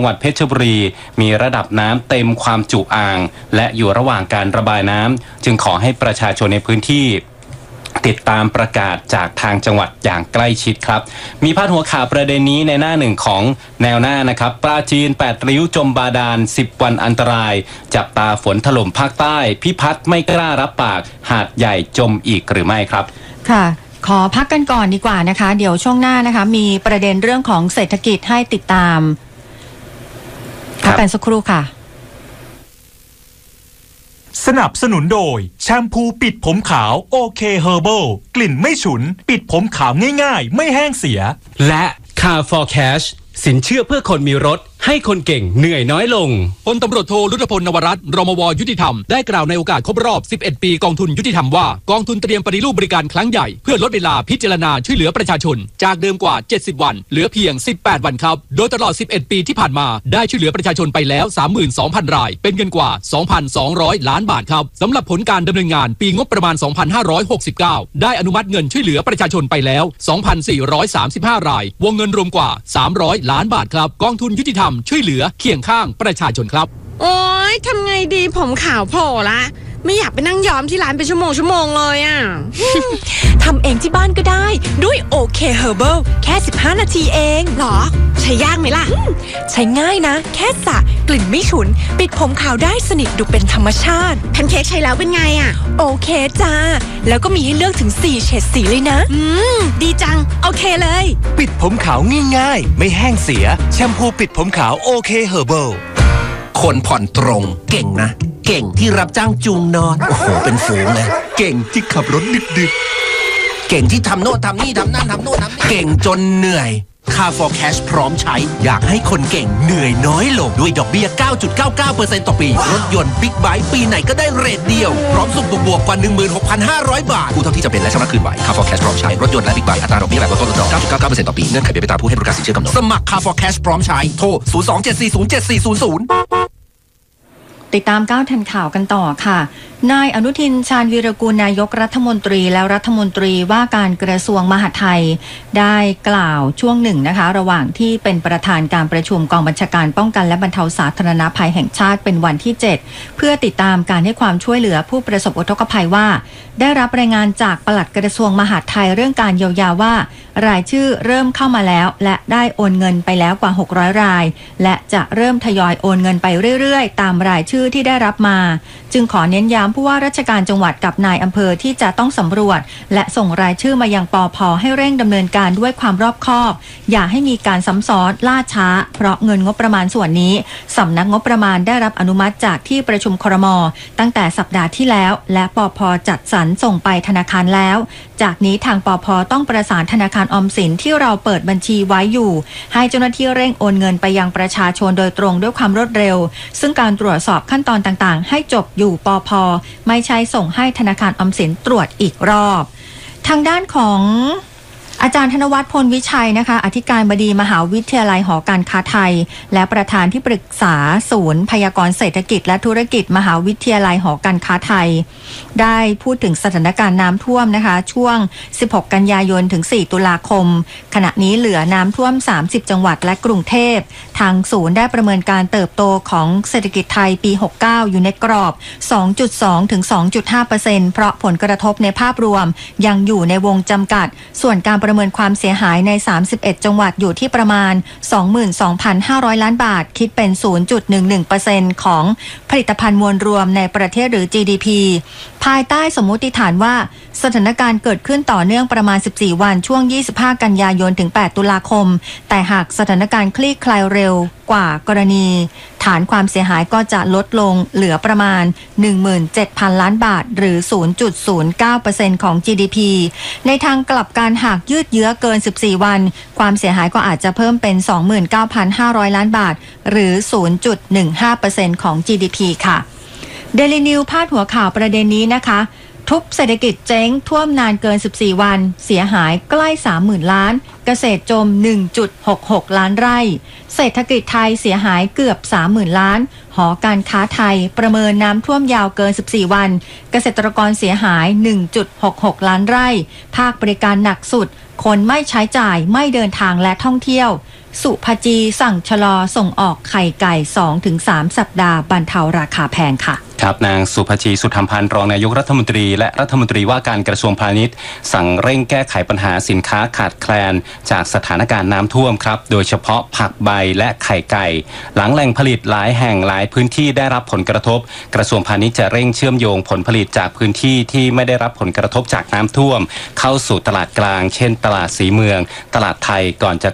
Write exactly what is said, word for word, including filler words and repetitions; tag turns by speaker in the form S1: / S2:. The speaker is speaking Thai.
S1: งหวัดเพชรบุรีมีระดับน้ำเต็มความจุอ่างและอยู่ระหว่างการระบายน้ำจึงขอให้ประชาชนในพื้นที่ติดตามประกาศจากทางจังหวัดอย่างใกล้ชิดครับมีพาดหัวข่าวประเด็นนี้ในหน้าหนึ่งของแนวหน้านะครับปราจีนแปดริ้วจมบาดาลสิบวันอันตรายจับตาฝนถล่มภาคใต้พิพัฒน์ไม่กล้ารับปากหาดใหญ่จมอีกหรือไม่ครับ
S2: ค่ะขอพักกันก่อนดีกว่านะคะเดี๋ยวช่วงหน้านะคะมีประเด็นเรื่องของเศรษฐกิจให้ติดตามพักกันสักครู่ค่ะ
S3: สนับสนุนโดยแชมพูปิดผมขาวโอเคเฮอร์เบิลกลิ่นไม่ฉุนปิดผมขาวง่ายๆไม่แห้งเสีย
S4: และ Car for Cash สินเชื่อเพื่อคนมีรถให้คนเก่งเหนื่อยน้อยลง
S5: พลตำรวจโทรุตพลนวรัตน์รมว.ยุติธรรมได้กล่าวในโอกาสครบรอบสิบเอ็ดปีกองทุนยุติธรรมว่ากองทุนเตรียมปฏิรูปบริการครั้งใหญ่เพื่อลดเวลาพิจารณาช่วยเหลือประชาชนจากเดิมกว่าเจ็ดสิบวันเหลือเพียงสิบแปดวันครับโดยตลอดสิบเอ็ดปีที่ผ่านมาได้ช่วยเหลือประชาชนไปแล้ว สามหมื่นสองพัน รายเป็นเงินกว่า สองพันสองร้อย ล้านบาทครับสำหรับผลการดำเนินงานปีงบประมาณ สองพันห้าร้อยหกสิบเก้า ได้อนุมัติเงินช่วยเหลือประชาชนไปแล้ว สองพันสี่ร้อยสามสิบห้า รายวงเงินรวมกว่าสามร้อยล้านบาทครับกองทุนยุติธรรมช่วยเหลือเคียงข้างประชาชนครับ
S6: โอ๊ยทำไงดีผมขาวโผล่ละไม่อยากไปนั่งย้อมที่ร้านเป็นชั่วโมงชั่วโมงเลยอ่ะ
S7: ทำเองที่บ้านก็ได้ด้วยโอเคเฮอร์เบิลแค่สิบห้านาทีเอง
S6: หรอใช้ยากไหมล่ะ
S7: ใช้ง่ายนะแค่สระกลิ่นไม่ฉุนปิดผมขาวได้สนิทดูเป็นธรรมชาติ
S6: แพนเค้กใช้แล้วเป็นไงอ่ะ
S7: โอเคจ้าแล้วก็มีให้เลือกถึงสี่เฉดสีเลยนะ
S6: อืมดีจังโอเคเลย
S8: ปิดผมขาวง่ายๆไม่แห้งเสียแชมพูปิดผมขาวโอเคเฮอร์เบิลคนผ่อนตรงเก่งนะเก่งที่รับจ้างจูงนอนโอ้โหเป็นฝูงเลยเก่งที่ขับรถดึกๆเก่งที่ทำโน่นทำนี่ทำนั่นทำโน่นทำนี่เก่งจนเหนื่อย Car for Cash พร้อมใช้อยากให้คนเก่งเหนื่อยน้อยลงด้วยดอกเบี้ย เก้าจุดเก้าเก้าเปอร์เซ็นต์ ต่อปีรถยนต์บิ๊กไบค์ปีไหนก็ได้เรทเดียวพร้อมส่งบวกๆกว่า หนึ่งหมื่นหกพันห้าร้อย บาทผู้เท่าที่จะเป็นและชำระคืนไหว Car for Cash พร้อมใช้รถยนต์และบิ๊กไบค์อัตราดอกเบี้ยแบบลดต้นลดดอก เก้าจุดเก้าเก้าเปอร์เซ็นต์ ต่อปีเงื่อนไขเป็นไปตามผู้ให้บริการสินเชื่อกำหนดสมัคร Car for Cash พร้อมใช้โทรศูนย์ สอง เจ็ด สี่ ศูนย์ เจ็ด สี่ ศูนย์ ศูนย์
S2: ติดตามก้าวทันข่าวกันต่อค่ะนายอนุทินชาญวีรกูลนายกรัฐมนตรีและรัฐมนตรีว่าการกระทรวงมหาดไทยได้กล่าวช่วงหนึ่งนะคะระหว่างที่เป็นประธานการประชุมกองบัญชาการป้องกันและบรรเทาสาธารณภัยแห่งชาติเป็นวันที่เจ็ดเพื่อติดตามการให้ความช่วยเหลือผู้ประสบอุทกภัยว่าได้รับรายงานจากปลัดกระทรวงมหาดไทยเรื่องการเยียวยาว่ารายชื่อเริ่มเข้ามาแล้วและได้โอนเงินไปแล้วกว่าหกร้อยรายและจะเริ่มทยอยโอนเงินไปเรื่อยๆตามรายชื่อที่ได้รับมาจึงขอเน้นย้ำผู้ว่าราชการจังหวัดกับนายอำเภอที่จะต้องสำรวจและส่งรายชื่อมายังปภ.ให้เร่งดำเนินการด้วยความรอบคอบอย่าให้มีการซ้ำซ้อนล่าช้าเพราะเงินงบประมาณส่วนนี้สำนักงบประมาณได้รับอนุมัติจากที่ประชุมครม.ตั้งแต่สัปดาห์ที่แล้วและปภ.จัดสรรส่งไปธนาคารแล้วจากนี้ทางปภ.ต้องประสานธนาคารออมสินที่เราเปิดบัญชีไว้อยู่ให้เจ้าหน้าที่เร่งโอนเงินไปยังประชาชนโดยตรงด้วยความรวดเร็วซึ่งการตรวจสอบขั้นตอนต่างๆให้จบอยู่ปภ.ไม่ใช่ส่งให้ธนาคารออมสินตรวจอีกรอบทางด้านของอาจารย์ธนวัฒน์พลวิชัยนะคะอธิการบดีมหาวิทยาลัยหอการค้าไทยและประธานที่ปรึกษาศูนย์พยากรณ์เศรษฐกิจและธุรกิจมหาวิทยาลัยหอการค้าไทยได้พูดถึงสถานการณ์น้ำท่วมนะคะช่วงสิบหกกันยายนถึงสี่ตุลาคมขณะนี้เหลือน้ำท่วมสามสิบจังหวัดและกรุงเทพทางศูนย์ได้ประเมินการเติบโตของเศรษฐกิจไทยปีหกสิบเก้าอยู่ในกรอบ สองจุดสอง ถึง สองจุดห้าเปอร์เซ็นต์ เพราะผลกระทบในภาพรวมยังอยู่ในวงจำกัดส่วนการประเมินความเสียหายในสามสิบเอ็ดจังหวัดอยู่ที่ประมาณ สองหมื่นสองพันห้าร้อย ล้านบาทคิดเป็น ศูนย์จุดหนึ่งหนึ่งเปอร์เซ็นต์ ของผลิตภัณฑ์มวลรวมในประเทศหรือ จี ดี พี ภายใต้สมมุติฐานว่าสถานการณ์เกิดขึ้นต่อเนื่องประมาณสิบสี่วันช่วงยี่สิบห้ากันยายนถึงแปดตุลาคมแต่หากสถานการณ์คลี่คลายเร็วกว่ากรณีฐานความเสียหายก็จะลดลงเหลือประมาณ หนึ่งหมื่นเจ็ดพัน ล้านบาทหรือ ศูนย์จุดศูนย์เก้าเปอร์เซ็นต์ ของ จี ดี พี ในทางกลับกันหากยืดเยื้อเกินสิบสี่วันความเสียหายก็อาจจะเพิ่มเป็น สองหมื่นเก้าพันห้าร้อย ล้านบาทหรือ ศูนย์จุดหนึ่งห้าเปอร์เซ็นต์ ของ จี ดี พี ค่ะ Daily News พาดหัวข่าวประเด็นนี้นะคะทุบเศรษฐกิจเจ๊งท่วมนานเกินสิบสี่วันเสียหายใกล้ สามหมื่น ล้านเกษตรจม หนึ่งจุดหกหก ล้านไร่เศรษฐกิจไทยเสียหายเกือบ สามหมื่น ล้านหอการค้าไทยประเมินน้ำท่วมยาวเกินสิบสี่วันเกษตรกรเสียหาย หนึ่งจุดหกหก ล้านไร่ภาคบริการหนักสุดคนไม่ใช้จ่ายไม่เดินทางและท่องเที่ยวสุภจีสั่งชะลอส่งออกไข่ไก่ สองถึงสาม สัปดาห์บรรเทาราคาแพงค่ะ
S1: ครับนางสุภจีสุธรรมพันธ์รองนายกรัฐมนตรีและรัฐมนตรีว่าการกระทรวงพาณิชย์สั่งเร่งแก้ไขปัญหาสินค้าขาดแคลนจากสถานการณ์น้ำท่วมครับโดยเฉพาะผักใบและไข่ไก่หลังแหล่งผลิตหลายแห่งหลายพื้นที่ได้รับผลกระทบกระทรวงพาณิชย์จะเร่งเชื่อมโยงผลผลิตจากพื้นที่ที่ไม่ได้รับผลกระทบจากน้ำท่วมเข้าสู่ตลาดกลางเช่นตลาดสีเมืองตลาดไทยก่อนจะ